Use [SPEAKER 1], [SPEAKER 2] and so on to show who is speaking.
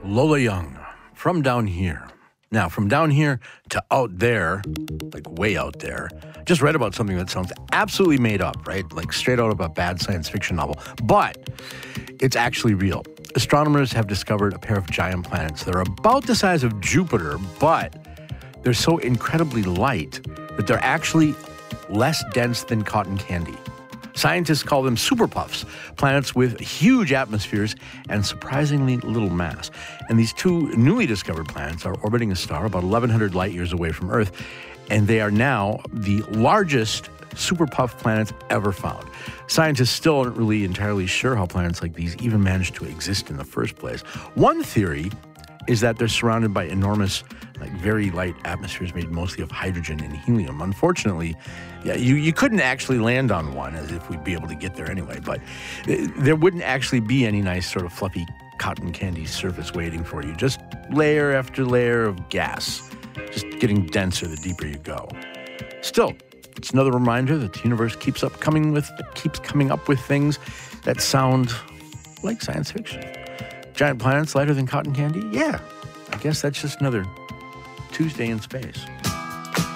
[SPEAKER 1] Lola Young, From Down Here. Now, from down here to out there, like way out there, just read about something that sounds absolutely made up, right? Like straight out of a bad science fiction novel. But it's actually real. Astronomers have discovered a pair of giant planets that are about the size of Jupiter, but they're so incredibly light that they're actually less dense than cotton candy. Scientists call them superpuffs, planets with huge atmospheres and surprisingly little mass. And these two newly discovered planets are orbiting a star about 1,100 light years away from Earth, and they are now the largest superpuff planets ever found. Scientists still aren't really entirely sure how planets like these even managed to exist in the first place. One theory is that they're surrounded by enormous, very light atmospheres made mostly of hydrogen and helium. Unfortunately, you couldn't actually land on one, as if we'd be able to get there anyway, but there wouldn't actually be any nice sort of fluffy cotton candy surface waiting for you. Just layer after layer of gas, just getting denser the deeper you go. Still, it's another reminder that the universe keeps coming up with things that sound like science fiction. Giant planets lighter than cotton candy? Yeah, I guess that's just another Tuesday in space.